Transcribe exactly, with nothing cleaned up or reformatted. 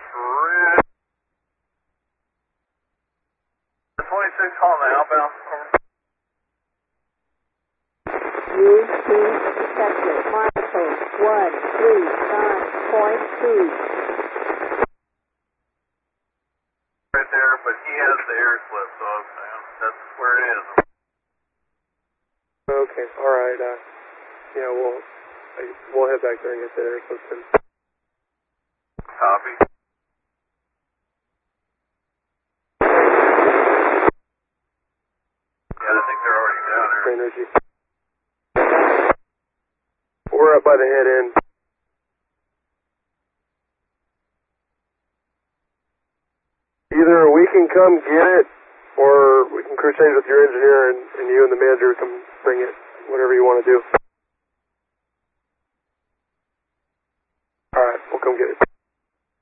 twenty-six on the outbound. U T accepted. Milepost one three nine point two. Right there, but he has the air slip, so uh, that's where it is. Okay, alright, uh, yeah, we'll, I, we'll head back there and get the air slip then. Copy. Yeah, I think they're already down there. Energy. We're up by the head end. Either we can come get it, or we can crew change with your engineer and, and you and the manager come bring it, whatever you want to do. Alright, we'll come get it.